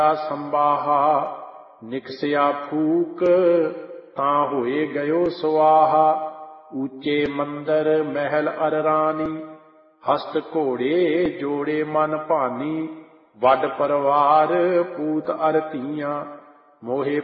ਸੰਬਾਹਾ ਨਿਕਸਿਆ ਫੂਕ ਤਾਂ ਹੋਏ ਗਇਓ ਸਵਾਹਾ। ਊਚੇ ਮੰਦਰ ਮਹਿਲ ਅਰ ਰਾਣੀ ਹਸਤ ਘੋੜੇ ਜੋੜੇ ਮਨ ਭਾਨੀ। ਵੱਡ ਪਰਿਵਾਰ ਪੂਤ ਅਰ ਧੀਆਂ ਮੋਹੇ